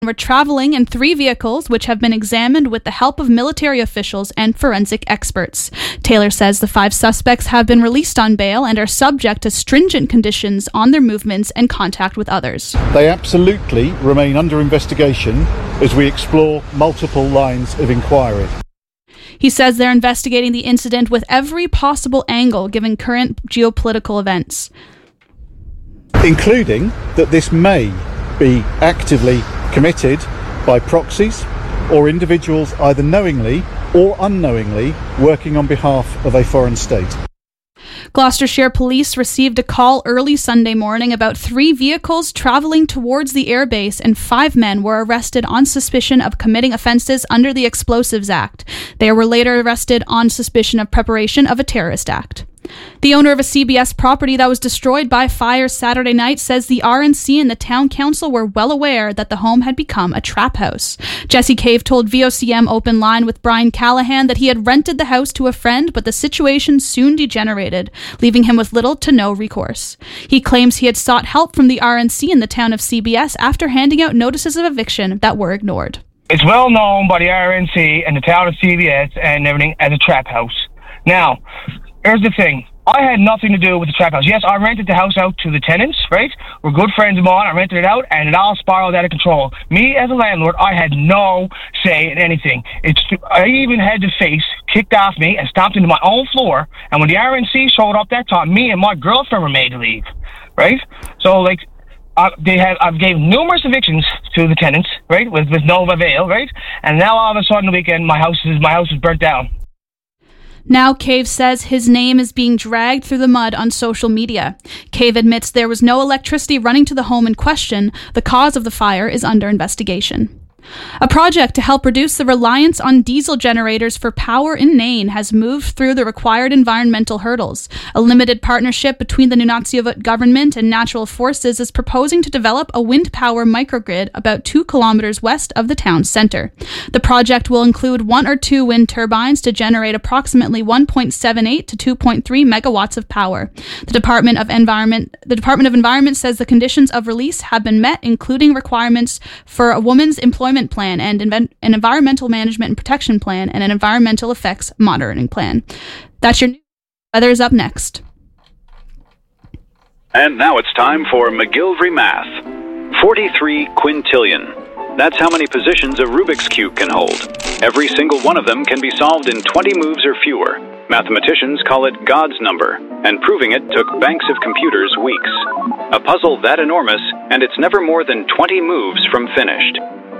were traveling in 3 vehicles, which have been examined with the help of military officials and forensic experts. Taylor says the 5 suspects have been released on bail and are subject to stringent conditions on their movements and contact with others. They absolutely remain under investigation as we explore multiple lines of inquiry. He says they're investigating the incident with every possible angle given current geopolitical events, including that this may be actively committed by proxies or individuals either knowingly or unknowingly working on behalf of a foreign state. Gloucestershire Police received a call early Sunday morning about 3 vehicles traveling towards the airbase, and 5 men were arrested on suspicion of committing offences under the Explosives Act. They were later arrested on suspicion of preparation of a terrorist act. The owner of a CBS property that was destroyed by fire Saturday night says the RNC and the town council were well aware that the home had become a trap house. Jesse Cave told VOCM Open Line with Brian Callahan that he had rented the house to a friend, but the situation soon degenerated, leaving him with little to no recourse. He claims he had sought help from the RNC in the town of CBS after handing out notices of eviction that were ignored. It's well known by the RNC and the town of CBS and everything as a trap house. Now, here's the thing. I had nothing to do with the trap house. Yes, I rented the house out to the tenants, right? We're good friends of mine. I rented it out, and it all spiraled out of control. Me, as a landlord, I had no say in anything. I even had the face kicked off me and stomped into my own floor. And when the RNC showed up that time, me and my girlfriend were made to leave, right? So, I've gave numerous evictions to the tenants, right, with no avail, right? And now all of a sudden, the weekend, my house is burnt down. Now, Cave says his name is being dragged through the mud on social media. Cave admits there was no electricity running to the home in question. The cause of the fire is under investigation. A project to help reduce the reliance on diesel generators for power in Nain has moved through the required environmental hurdles. A limited partnership between the Nunatsiavut government and Natural Forces is proposing to develop a wind power microgrid about 2 kilometers west of the town centre. The project will include 1 or 2 wind turbines to generate approximately 1.78 to 2.3 megawatts of power. The Department of Environment says the conditions of release have been met, including requirements for a woman's employment plan and an environmental management and protection plan and an environmental effects monitoring plan. That's your news. Weather is up next. And now it's time for McGillivray Math. 43 quintillion. That's how many positions a Rubik's Cube can hold. Every single one of them can be solved in 20 moves or fewer. Mathematicians call it God's number, and proving it took banks of computers weeks. A puzzle that enormous, and it's never more than 20 moves from finished.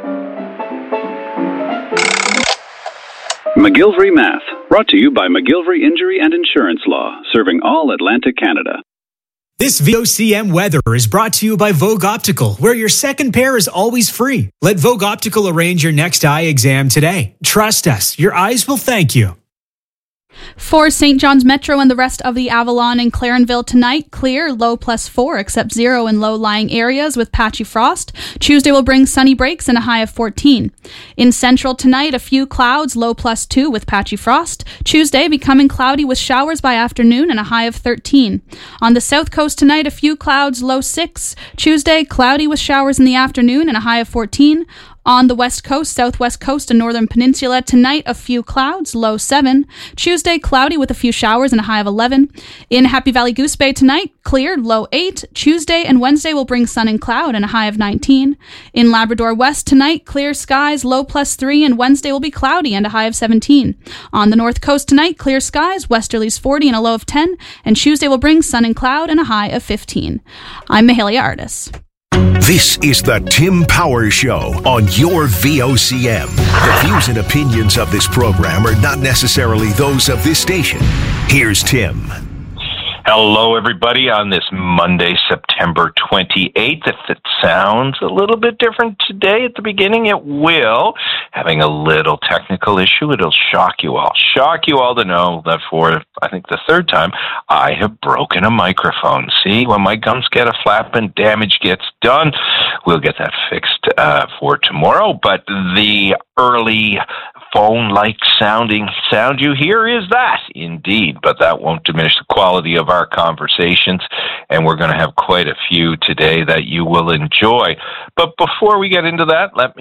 McGillivray Math, brought to you by McGillivray Injury and Insurance Law, serving all Atlantic Canada. This VOCM weather is brought to you by Vogue Optical, where your second pair is always free. Let Vogue Optical arrange your next eye exam today. Trust us, your eyes will thank you. For St. John's Metro and the rest of the Avalon and Clarenville tonight, clear, low +4, except 0 in low-lying areas with patchy frost. Tuesday will bring sunny breaks and a high of 14. In Central tonight, a few clouds, low +2 with patchy frost. Tuesday becoming cloudy with showers by afternoon and a high of 13. On the South Coast tonight, a few clouds, low 6. Tuesday, cloudy with showers in the afternoon and a high of 14. On the West Coast, Southwest Coast, and Northern Peninsula, tonight a few clouds, low 7. Tuesday, cloudy with a few showers and a high of 11. In Happy Valley Goose Bay tonight, clear, low 8. Tuesday and Wednesday will bring sun and cloud and a high of 19. In Labrador West tonight, clear skies, low +3, and Wednesday will be cloudy and a high of 17. On the North Coast tonight, clear skies, westerlies 40 and a low of 10, and Tuesday will bring sun and cloud and a high of 15. I'm Mahalia Artis. This is the Tim Power Show on your VOCM. The views and opinions of this program are not necessarily those of this station. Here's Tim. Hello, everybody, on this Monday, September 28th. If it sounds a little bit different today at the beginning, it will. Having a little technical issue, it'll shock you all. Shock you all to know that for, I think, the third time, I have broken a microphone. See, when my gums get a flap and damage gets done, we'll get that fixed for tomorrow. But the early phone-like sound you hear is that, indeed, but that won't diminish the quality of our conversations, and we're going to have quite a few today that you will enjoy. But before we get into that, let me